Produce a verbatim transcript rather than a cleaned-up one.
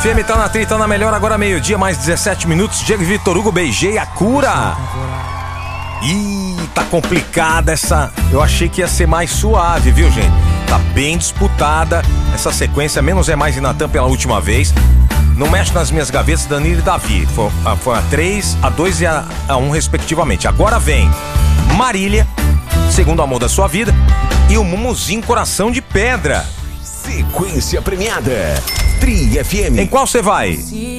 F M tá na tri, tá na melhor, agora meio-dia, mais dezessete minutos. Diego Vitor Hugo, beijei a cura. Ih, tá complicada essa. Eu achei que ia ser mais suave, viu, gente? Tá bem disputada essa sequência, menos é mais e Natan pela última vez. Não mexe nas minhas gavetas, Danilo e Davi. Foi, foi a três, a dois e a um, respectivamente. Agora vem Marília, Segundo Amor da Sua Vida, e o Mumuzinho Coração de Pedra. Sequência premiada. Tri F M. Em qual você vai?